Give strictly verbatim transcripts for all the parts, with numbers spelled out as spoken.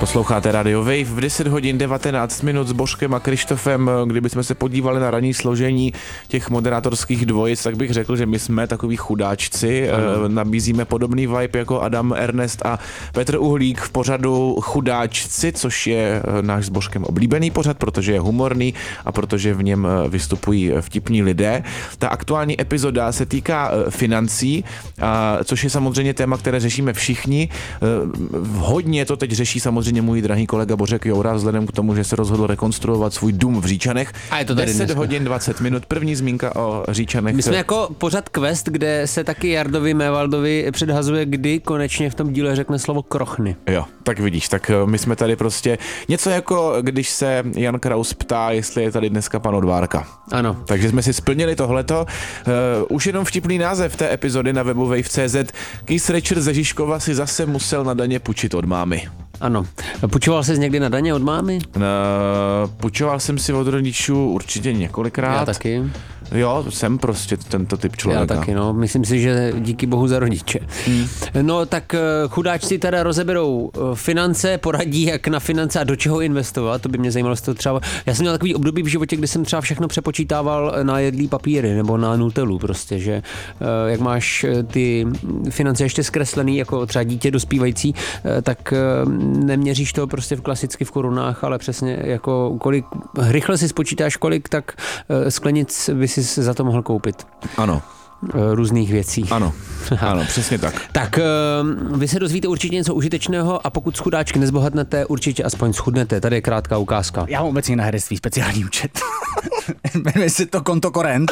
Posloucháte Radio Wave v deset hodin devatenáct minut s Božkem a Krištofem. Kdybychom se podívali na ranní složení těch moderátorských dvojic, tak bych řekl, že my jsme takový chudáčci. Ano. Nabízíme podobný vibe jako Adam Ernest a Petr Uhlík v pořadu Chudáčci, což je náš s Božkem oblíbený pořad, protože je humorný a protože v něm vystupují vtipní lidé. Ta aktuální epizoda se týká financí, což je samozřejmě téma, které řešíme všichni. Hodně to teď řeší samozřejmě můj drahý kolega Bořek Joura, vzhledem k tomu, že se rozhodl rekonstruovat svůj dům v Říčanech. A je to tady deset dneska. hodin dvacet minut, první zmínka o Říčanech. My jsme jako pořad Quest, kde se taky Jardovi Mévaldovi předhazuje, kdy konečně v tom díle řekne slovo krochny. Jo, tak vidíš, tak my jsme tady prostě něco jako, když se Jan Kraus ptá, jestli je tady dneska pan Odvárka. Ano. Takže jsme si splnili tohleto. Uh, už jenom vtipný název té epizody na webu wave tečka cé zet. Keith Richard ze Žižkova si zase musel na daně půjčit od mámy. Ano. Půjčoval jsi někdy na daně od mámy? No, půjčoval jsem si od rodičů určitě několikrát. Já taky. Jo, jsem prostě tento typ člověka. Já taky, no. Myslím si, že díky bohu za rodiče. Hmm. No tak chudáčci teda rozeberou finance, poradí, jak na finance a do čeho investovat. To by mě zajímalo, jestli to třeba... Já jsem měl takový období v životě, kdy jsem třeba všechno přepočítával na jedlý papíry nebo na Nutellu prostě, že jak máš ty finance ještě zkreslený, jako třeba dítě dospívající, tak neměříš to prostě v klasicky v korunách, ale přesně jako kolik, rychle si spočítáš kolik, tak sklenic by si za to mohl koupit. Ano. Různých věcí. Ano, ano, přesně tak. Tak vy se dozvíte určitě něco užitečného a pokud z chudáčky nezbohatnete, určitě aspoň schudnete. Tady je krátká ukázka. Já mám obecně na herectví speciální účet. Jmenuje se to konto Korent.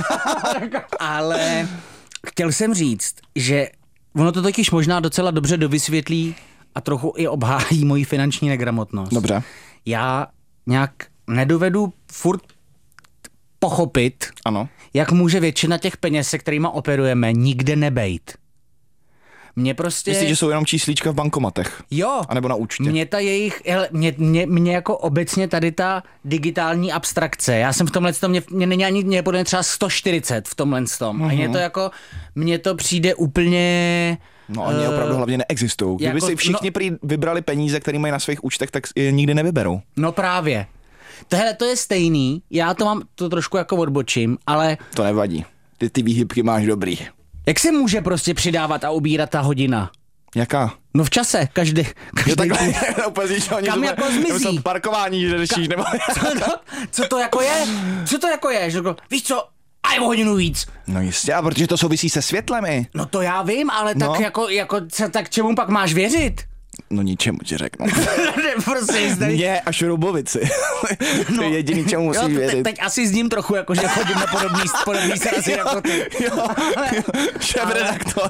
Ale chtěl jsem říct, že ono to totiž možná docela dobře dovysvětlí a trochu i obhájí moji finanční negramotnost. Dobře. Já nějak nedovedu furt pochopit, ano, jak může většina těch peněz, se kterýma operujeme, nikde nebejt. Mně prostě... Myslíš, že jsou jenom číslíčka v bankomatech? Jo. A nebo na účtě? Mně ta jejich, hele, mě, mě, mě jako obecně tady ta digitální abstrakce, já jsem v tomhle tom, mě, mě není ani, mě podle mě třeba sto čtyřicet v tomhle tom. Mm-hmm. A mně to jako, mně to přijde úplně... No oni uh, opravdu hlavně neexistují. Kdyby jako, si všichni no, prý vybrali peníze, které mají na svých účtech, tak je nikdy nevyberou. No právě. Tohle to je stejný, já to mám, to trošku jako odbočím, ale... To nevadí, ty ty výhybky máš dobrý. Jak se může prostě přidávat a ubírat ta hodina? Jaká? No v čase, každý... každý jo, takhle, úplně, oni kam jsou, jako zmizí? Parkování, že řešíš, nebo... Co to, co to jako je? Co to jako je? Že jako, víš co, a je o hodinu víc. No jistě, protože to souvisí se světlemi. No to já vím, ale no. tak jako, jako, tak čemu pak máš věřit? No ničemu ti řeknu. Prostě zde... Mě a šroubovici. To no. je jediný, čemu musíš jo, věřit. Teď, teď asi zním trochu, jako že chodím na podobný, podobný srazy jako ty. Jo, ale, jo, šéf-redaktor.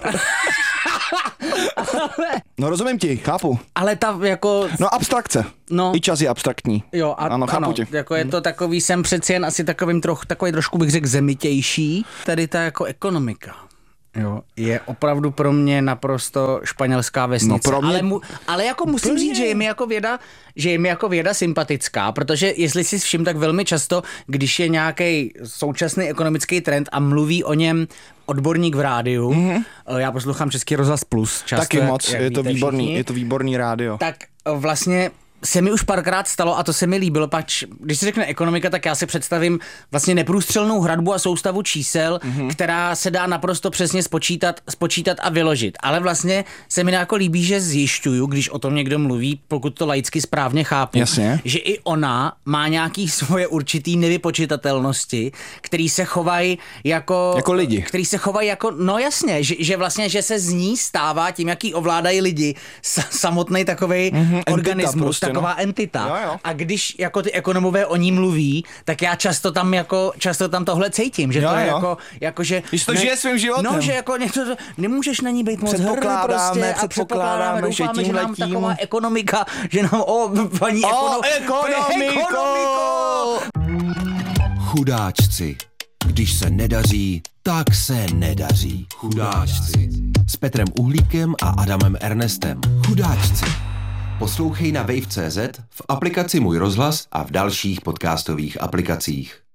No rozumím ti, chápu. Ale ta jako... No abstrakce. No. I čas je abstraktní. Jo, a, ano, chápu ano, tě. jako je to takový, jsem přeci jen asi takovým trochu, takový trošku bych řekl zemitější. Tady ta jako ekonomika. Jo, je opravdu pro mě naprosto španělská vesnice, no pro mě... ale, mu, ale jako musím Plně. říct, že je mi jako věda, že je mi jako věda sympatická, protože jestli si všim, tak velmi často, když je nějaký současný ekonomický trend a mluví o něm odborník v rádiu, mm-hmm. já poslouchám Český rozhlas Plus často. Taky jak, moc, jak je to víte výborný, všichni, je to výborný rádio. tak vlastně se mi už párkrát stalo a to se mi líbilo, pač, když se řekne ekonomika, tak já si představím vlastně neprůstřelnou hradbu a soustavu čísel, mm-hmm. která se dá naprosto přesně spočítat, spočítat a vyložit. Ale vlastně se mi jako líbí, že zjišťuju, když o tom někdo mluví, pokud to laicky správně chápu, jasně, že i ona má nějaký svoje určitý nevypočitatelnosti, který se chovají jako... Jako lidi. Který se chovají jako, no jasně, že, že vlastně, že se z ní stává tím, jaký ovládají lidi, samotný takovej mm-hmm, organismus, prostě, taková no. entita. Jo, jo. A když jako ty ekonomové o ní mluví, tak já často tam jako, často tam tohle cítím, že jo, to je jo. jako, jako, že... Když to ne, žije svým životem. No, že jako něco, nemůžeš na ní být moc hrdý prostě a předpokládáme, doufáme, že, že nám tím... taková ekonomika, že nám, o, paní o, ekono... ekonomiko! ekonomiko! Chudáčci. Když se nedaří, tak se nedaří. Chudáčci. S Petrem Uhlíkem a Adamem Ernestem. Chudáčci. Poslouchej na wave tečka cé zet, v aplikaci Můj rozhlas a v dalších podcastových aplikacích.